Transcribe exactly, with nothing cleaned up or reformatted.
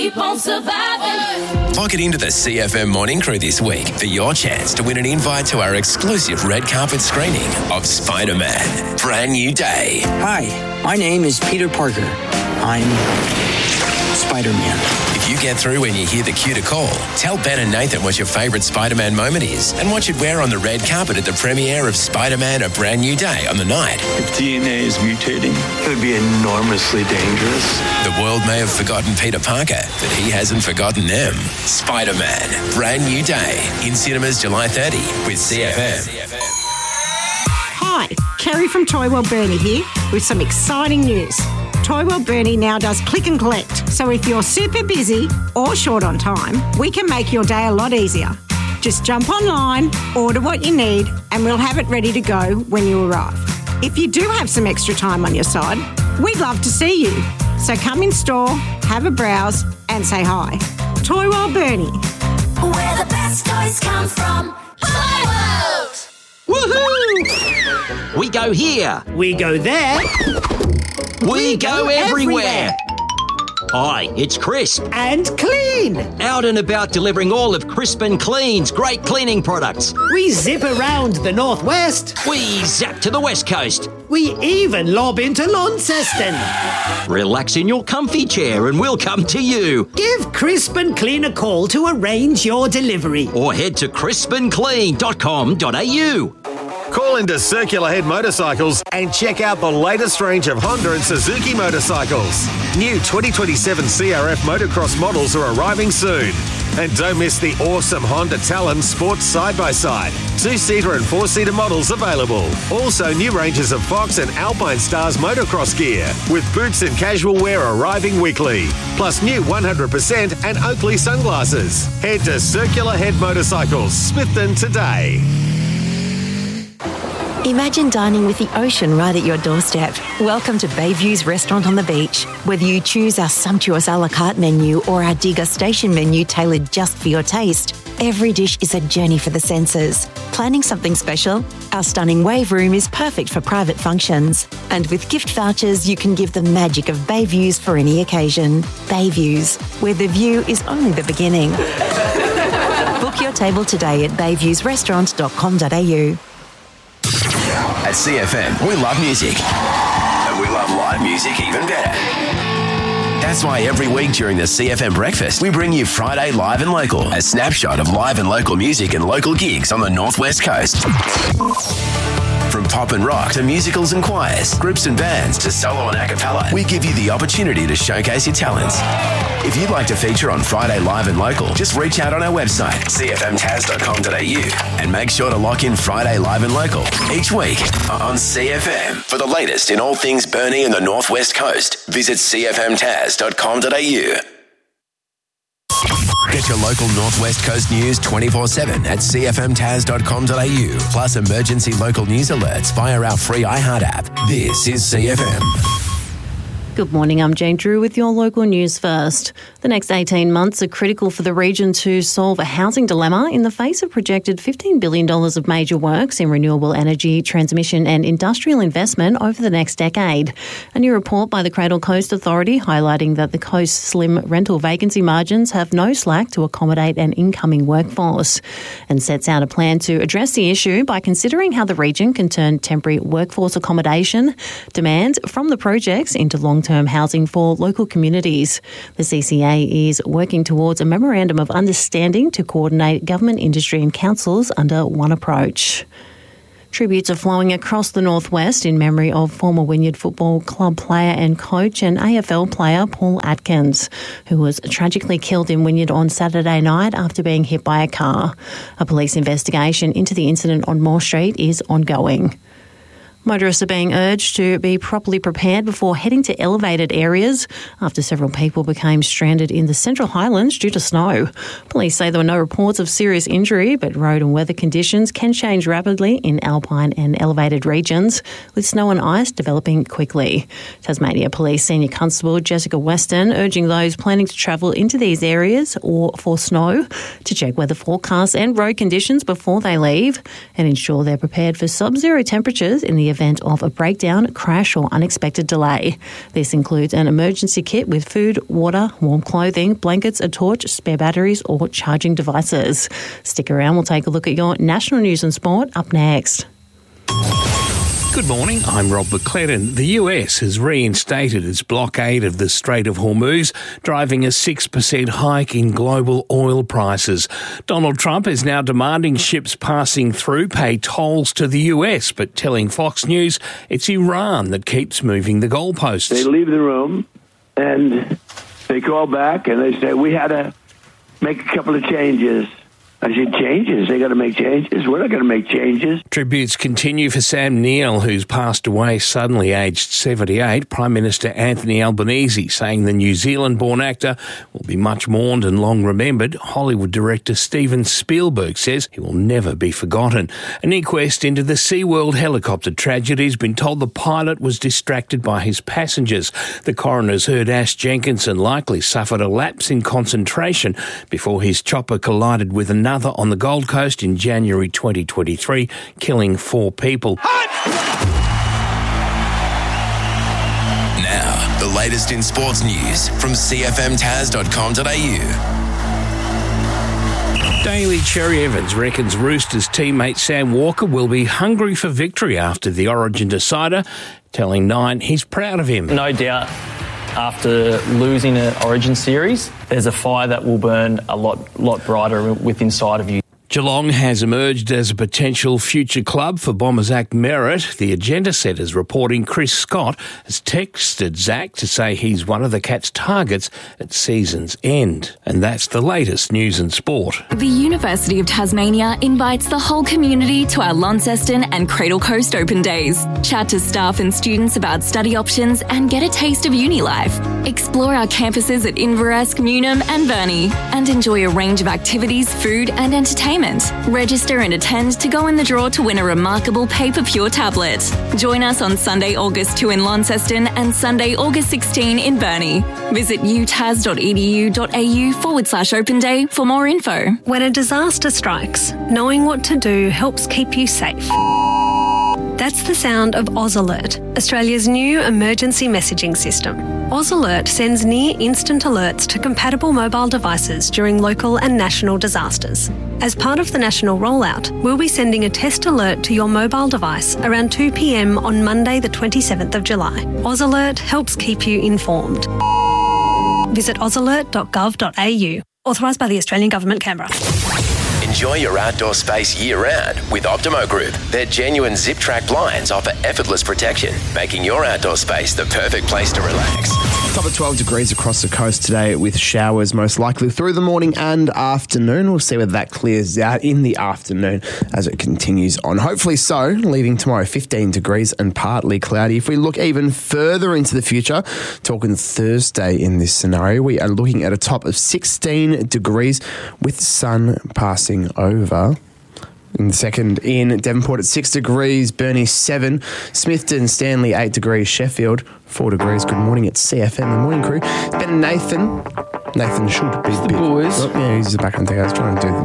keep on surviving. Log it into the C F M Morning Crew this week for your chance to win an invite to our exclusive red carpet screening of Spider-Man, Brand New Day. Hi, my name is Peter Parker. I'm Spider-Man. If you get through when you hear the cue to call, tell Ben and Nathan what your favourite Spider-Man moment is and what you'd wear on the red carpet at the premiere of Spider-Man, A Brand New Day on the night. If D N A is mutating, it would be enormously dangerous. The world may have forgotten Peter Parker, but he hasn't forgotten them. Spider-Man, Brand New Day, in cinemas July thirtieth with C F M. Hi, Kerry from Toy World Burnie here with some exciting news. Toy World Burnie now does click and collect, so if you're super busy or short on time, we can make your day a lot easier. Just jump online, order what you need, and we'll have it ready to go when you arrive. If you do have some extra time on your side, we'd love to see you. So come in store, have a browse, and say hi. Toy World Burnie. Where the best toys come from. Toy World! Woohoo! We go here. We go there. We, we go, go everywhere. everywhere. Hi, it's Crisp. And Clean. Out and about delivering all of Crisp and Clean's great cleaning products. We zip around the northwest. We zap to the west coast. We even lob into Launceston. Relax in your comfy chair and we'll come to you. Give Crisp and Clean a call to arrange your delivery. Or head to crisp and clean dot com dot a u. Call into Circular Head Motorcycles and check out the latest range of Honda and Suzuki motorcycles. New twenty twenty-seven C R F motocross models are arriving soon. And don't miss the awesome Honda Talon Sports Side-by-Side. Two-seater and four-seater models available. Also new ranges of Fox and Alpine Stars motocross gear with boots and casual wear arriving weekly. Plus new one hundred percent and Oakley sunglasses. Head to Circular Head Motorcycles, Smithton today. Imagine dining with the ocean right at your doorstep. Welcome to Bayview's Restaurant on the Beach. Whether you choose our sumptuous a la carte menu or our degustation menu tailored just for your taste, every dish is a journey for the senses. Planning something special? Our stunning wave room is perfect for private functions. And with gift vouchers, you can give the magic of Bayviews for any occasion. Bayviews, where the view is only the beginning. Book your table today at bayviews restaurant dot com dot a u. At C F M, we love music. And we love live music even better. That's why every week during the C F M Breakfast, we bring you Friday Live and Local, a snapshot of live and local music and local gigs on the Northwest Coast. From pop and rock to musicals and choirs, groups and bands to solo and a cappella, we give you the opportunity to showcase your talents. If you'd like to feature on Friday Live and Local, just reach out on our website, c f m taz dot com dot a u, and make sure to lock in Friday Live and Local each week on C F M. For the latest in all things Burnie and the Northwest Coast, visit c f m taz dot com dot a u. Get your local Northwest Coast news twenty-four seven at c f m taz dot com dot a u, plus emergency local news alerts via our free iHeart app. This is C F M. Good morning, I'm Jane Drew with your local news first. The next eighteen months are critical for the region to solve a housing dilemma in the face of projected fifteen billion dollars of major works in renewable energy, transmission and industrial investment over the next decade. A new report by the Cradle Coast Authority highlighting that the coast's slim rental vacancy margins have no slack to accommodate an incoming workforce, and sets out a plan to address the issue by considering how the region can turn temporary workforce accommodation demand from the projects into long-term term housing for local communities. The C C A is working towards a memorandum of understanding to coordinate government, industry and councils under one approach. Tributes are flowing across the Northwest in memory of former Wynyard Football Club player and coach and A F L player Paul Atkins, who was tragically killed in Wynyard on Saturday night after being hit by a car. A police investigation into the incident on Moore Street is ongoing. Motorists are being urged to be properly prepared before heading to elevated areas after several people became stranded in the Central Highlands due to snow. Police say there were no reports of serious injury, but road and weather conditions can change rapidly in alpine and elevated regions, with snow and ice developing quickly. Tasmania Police Senior Constable Jessica Weston urging those planning to travel into these areas or for snow to check weather forecasts and road conditions before they leave and ensure they're prepared for sub-zero temperatures in the event event of a breakdown, crash or unexpected delay. This includes an emergency kit with food, water, warm clothing, blankets, a torch, spare batteries or charging devices. Stick around, we'll take a look at your national news and sport up next. Good morning, I'm Rob McLennan. The U S has reinstated its blockade of the Strait of Hormuz, driving a six percent hike in global oil prices. Donald Trump is now demanding ships passing through pay tolls to the U S, but telling Fox News it's Iran that keeps moving the goalposts. They leave the room and they call back and they say, we had to make a couple of changes. I said, changes? They got to make changes? We're not going to make changes. Tributes continue for Sam Neill, who's passed away suddenly aged seventy-eight. Prime Minister Anthony Albanese saying the New Zealand-born actor will be much mourned and long remembered. Hollywood director Steven Spielberg says he will never be forgotten. An inquest into the SeaWorld helicopter tragedy has been told the pilot was distracted by his passengers. The coroner's heard Ash Jenkinson likely suffered a lapse in concentration before his chopper collided with another Another on the Gold Coast in January twenty twenty-three, killing four people. Now, the latest in sports news from c f m taz dot com dot a u. Daily Cherry Evans reckons Roosters teammate Sam Walker will be hungry for victory after the Origin decider, telling Nine he's proud of him. No doubt. After losing an Origin series, there's a fire that will burn a lot, lot brighter with inside of you. Geelong has emerged as a potential future club for bomber Zach Merritt. The Agenda setters reporting Chris Scott has texted Zach to say he's one of the Cats' targets at season's end. And that's the latest news and sport. The University of Tasmania invites the whole community to our Launceston and Cradle Coast Open Days. Chat to staff and students about study options and get a taste of uni life. Explore our campuses at Inveresk, Newnham and Burnie and enjoy a range of activities, food and entertainment. Register and attend to go in the draw to win a remarkable Paper Pure tablet. Join us on Sunday, August second in Launceston and Sunday, August sixteenth in Burnie. Visit utas.edu.au forward slash open day for more info. When a disaster strikes, knowing what to do helps keep you safe. That's the sound of AusAlert, Australia's new emergency messaging system. AusAlert sends near-instant alerts to compatible mobile devices during local and national disasters. As part of the national rollout, we'll be sending a test alert to your mobile device around two p m on Monday the twenty-seventh of July. AusAlert helps keep you informed. Visit ausalert dot gov dot a u. Authorised by the Australian Government, Canberra. Enjoy your outdoor space year-round with Optimo Group. Their genuine zip-track blinds offer effortless protection, making your outdoor space the perfect place to relax. Top of twelve degrees across the coast today with showers most likely through the morning and afternoon. We'll see whether that clears out in the afternoon as it continues on. Hopefully so, leaving tomorrow fifteen degrees and partly cloudy. If we look even further into the future, talking Thursday in this scenario, we are looking at a top of sixteen degrees with sun passing over. In the second in Devonport at six degrees, Burnie seven, Smithton, Stanley eight degrees, Sheffield four degrees. Good morning, it's C F M, the morning crew. Ben and Nathan. Nathan should be the boys. Oh, yeah, he's back on deck. I was trying to do